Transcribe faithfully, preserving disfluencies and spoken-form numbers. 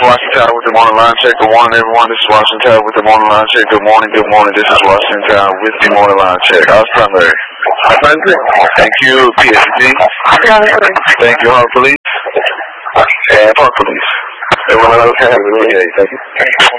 Washington Tower with the morning line check. Good morning, everyone. This is Washington Tower with the morning line check. Good morning, good morning. This is Washington Tower with the morning line check. How's primary? Thank you, P S D. Thank you, Harbor Police. And Park Police. Everyone else, have a good day. Thank you.